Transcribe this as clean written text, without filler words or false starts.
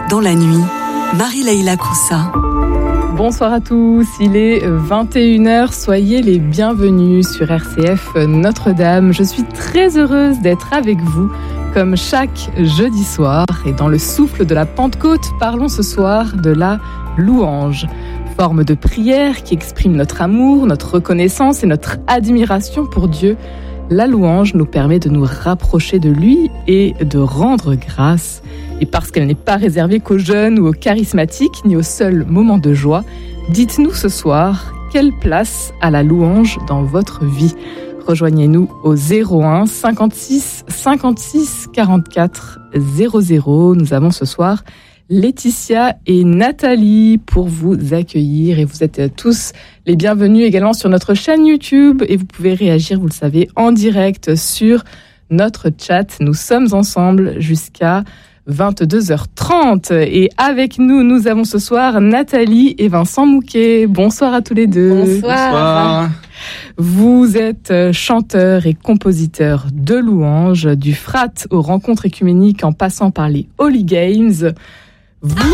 dans la nuit, Marie-Leila Koussa. Bonsoir à tous, il est 21h, soyez les bienvenus sur RCF Notre-Dame. Je suis très heureuse d'être avec vous comme chaque jeudi soir. Et dans le souffle de la Pentecôte, parlons ce soir de la louange. Forme de prière qui exprime notre amour, notre reconnaissance et notre admiration pour Dieu. La louange nous permet de nous rapprocher de lui et de rendre grâce. Et parce qu'elle n'est pas réservée qu'aux jeunes ou aux charismatiques, ni aux seuls moments de joie, dites-nous ce soir, quelle place a la louange dans votre vie ? Rejoignez-nous au 01 56 56 44 00. Nous avons ce soir Laetitia et Nathalie pour vous accueillir et vous êtes tous les bienvenus également sur notre chaîne YouTube et vous pouvez réagir, vous le savez, en direct sur notre chat. Nous sommes ensemble jusqu'à 22h30 et avec nous, nous avons ce soir Nathalie et Vincent Mouquet. Bonsoir à tous les deux. Bonsoir. Vous êtes chanteur et compositeur de louanges, du Frat aux rencontres écuméniques en passant par les Holy Games. Vous